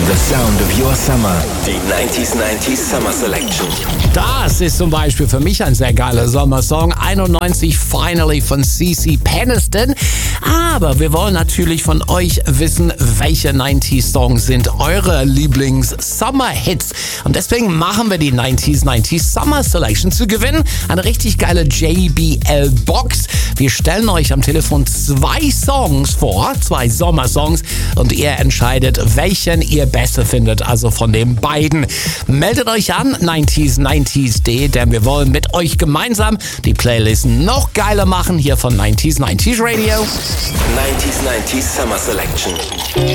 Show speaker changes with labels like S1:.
S1: The sound of your summer. Die 90s Summer Selection.
S2: Das ist zum Beispiel für mich ein sehr geiler Sommersong. 91 Finally von CeCe Peniston. Aber wir wollen natürlich von euch wissen, welche 90s-Songs sind eure Lieblings-Summer-Hits. Und deswegen machen wir die 90s Summer Selection zu gewinnen. Eine richtig geile JBL-Box. Wir stellen euch am Telefon 2 Songs vor, 2 Sommersongs. Und ihr entscheidet, welchen ihr besser findet. Also von den beiden. Meldet euch an, 90s.de, denn wir wollen mit euch gemeinsam die Playlist noch geiler machen. Hier von 90s Radio.
S1: 90s Summer Selection.